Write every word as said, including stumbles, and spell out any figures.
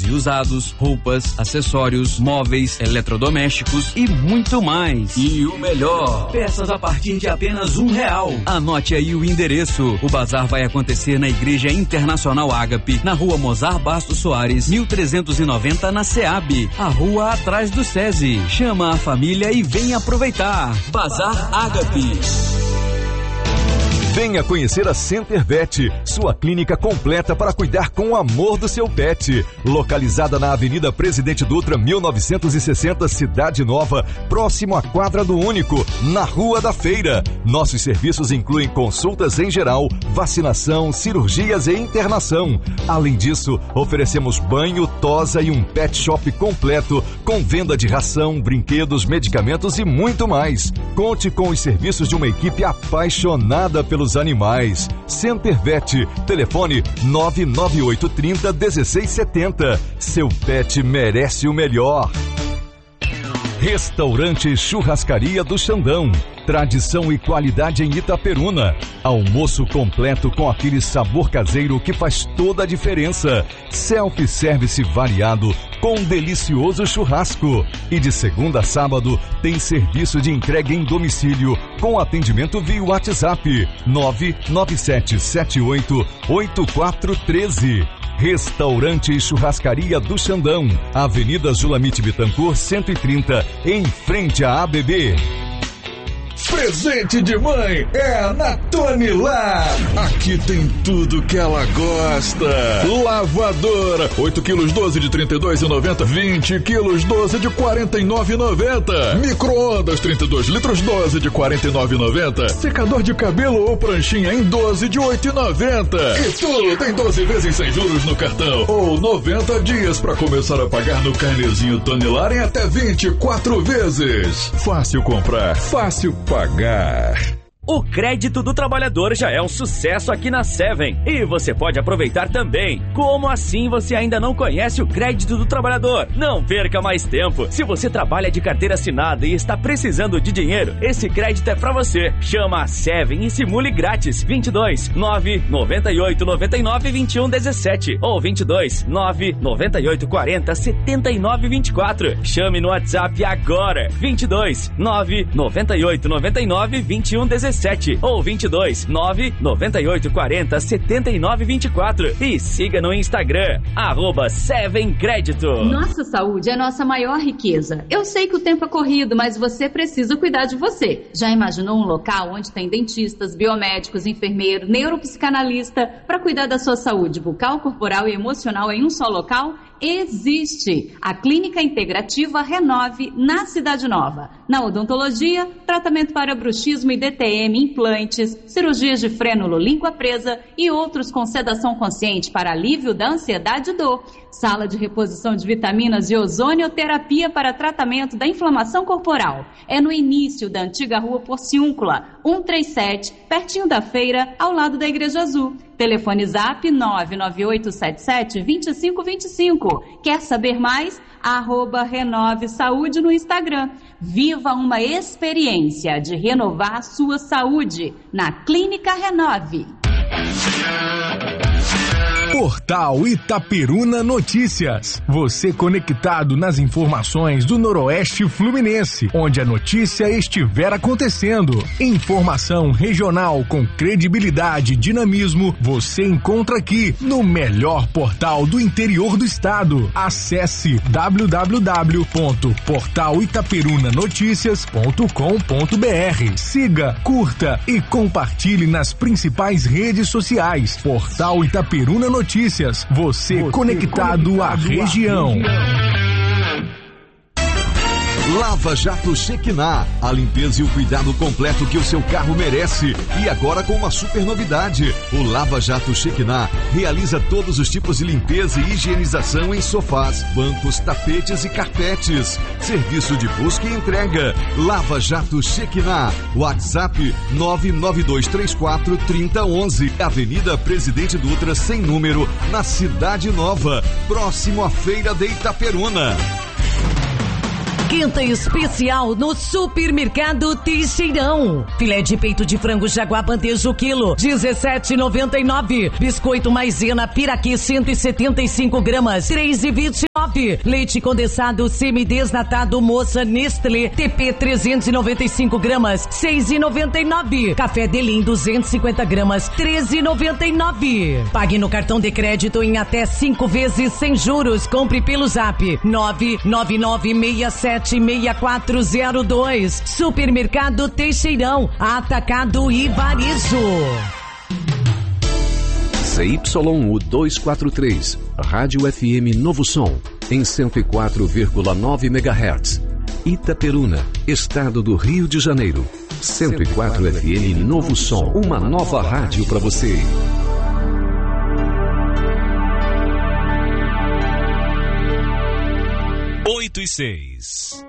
e usados, roupas, acessórios, móveis, eletrodomésticos e muito mais. E o melhor, peças a partir de apenas um real. Anote aí o endereço. O bazar vai acontecer na Igreja Internacional Ágape, na rua Mozar Bastos Soares, mil trezentos e noventa, na SEAB, a rua atrás do SESI. Chama a família e vem aproveitar. Bazar Ágape. Venha conhecer a Center Vet, sua clínica completa para cuidar com o amor do seu pet. Localizada na Avenida Presidente Dutra, mil novecentos e sessenta, Cidade Nova, próximo à Quadra do Único, na Rua da Feira. Nossos serviços incluem consultas em geral, vacinação, cirurgias e internação. Além disso, oferecemos banho, tosa e um pet shop completo, com venda de ração, brinquedos, medicamentos e muito mais. Conte com os serviços de uma equipe apaixonada pelos animais. Center Vet, telefone nove nove oito três zero um seis sete zero. Seu pet merece o melhor. Restaurante Churrascaria do Xandão. Tradição e qualidade em Itaperuna. Almoço completo com aquele sabor caseiro que faz toda a diferença. Self-service variado com um delicioso churrasco. E de segunda a sábado tem serviço de entrega em domicílio com atendimento via WhatsApp nove nove sete sete oito oito quatro um três. Restaurante e Churrascaria do Xandão, Avenida Zulamite Bittencourt cento e trinta, em frente à A B B. Presente de mãe é na Tony Lá. Aqui tem tudo que ela gosta. Lavadora, oito quilos, doze de trinta e dois e noventa. vinte quilos, doze de quarenta e nove e noventa. Micro-ondas, trinta e dois litros, doze de quarenta e nove e noventa. Secador de cabelo ou pranchinha em doze de oito e noventa. E tudo em doze vezes sem juros no cartão. Ou noventa dias para começar a pagar no carnezinho Tony Lá em até vinte e quatro vezes. Fácil comprar, fácil pagar. O crédito do trabalhador já é um sucesso aqui na Seven e você pode aproveitar também. Como assim você ainda não conhece o crédito do trabalhador? Não perca mais tempo. Se você trabalha de carteira assinada e está precisando de dinheiro, esse crédito é pra você. Chama a Seven e simule grátis. vinte e dois, nove, noventa e oito, noventa e nove, vinte e um, dezessete ou vinte e dois, nove, noventa e oito, quarenta, setenta e nove, vinte e quatro. Chame no WhatsApp agora. vinte e dois, nove, noventa e oito, noventa e nove, vinte e um, dezessete ou vinte e dois, nove, noventa e oito, quarenta, setenta e nove, vinte e quatro. E siga no Instagram, arroba Seven Crédito. Nossa saúde é a nossa maior riqueza. Eu sei que o tempo é corrido, mas você precisa cuidar de você. Já imaginou um local onde tem dentistas, biomédicos, enfermeiro, neuropsicanalista para cuidar da sua saúde bucal, corporal e emocional em um só local? Existe! A Clínica Integrativa Renove, na Cidade Nova. Na odontologia, tratamento para bruxismo e D T M, implantes, cirurgias de frênulo, língua presa e outros com sedação consciente para alívio da ansiedade e dor. Sala de reposição de vitaminas e ozonioterapia para tratamento da inflamação corporal. É no início da antiga rua Porciúncula, cento e trinta e sete, pertinho da feira, ao lado da Igreja Azul. Telefone zap nove nove oito sete sete, dois cinco dois cinco. Quer saber mais? Arroba Renove Saúde no Instagram. Viva uma experiência de renovar sua saúde na Clínica Renove. Portal Itaperuna Notícias. Você conectado nas informações do Noroeste Fluminense, onde a notícia estiver acontecendo. Informação regional com credibilidade e dinamismo, você encontra aqui no melhor portal do interior do estado. Acesse w w w ponto portal itaperuna noticias ponto com ponto b r. Siga, curta e compartilhe nas principais redes sociais. Portal Itaperuna Notícias. Notícias, você, você conectado, conectado à região. Lava Jato Shekinah, a limpeza e o cuidado completo que o seu carro merece. E agora com uma super novidade, o Lava Jato Shekinah realiza todos os tipos de limpeza e higienização em sofás, bancos, tapetes e carpetes. Serviço de busca e entrega. Lava Jato Shekinah, WhatsApp nove nove dois três quatro, três zero um um, Avenida Presidente Dutra, sem número, na Cidade Nova, próximo à Feira de Itaperuna. Quinta especial no Supermercado Teixeirão. Filé de peito de frango Jaguar bandeja o quilo, dezessete e noventa e nove. Biscoito maisena Piraquê cento e setenta e cinco gramas, três e vinte e nove. Leite condensado semidesnatado Moça Nestlé T P trezentos e noventa e cinco gramas, seis e noventa e nove. Café Delim duzentos e cinquenta gramas, treze e noventa e nove. Pague no cartão de crédito em até cinco vezes sem juros. Compre pelo Zap nove nove nove seis sete seis quatro zero dois. Supermercado Teixeirão, Atacado e Varejo. C Y U duzentos e quarenta e três, Rádio F M Novo Som, em cento e quatro vírgula nove megahertz. Itaperuna, Estado do Rio de Janeiro. cento e quatro F M Novo Som, uma nova rádio para você. oito e seis.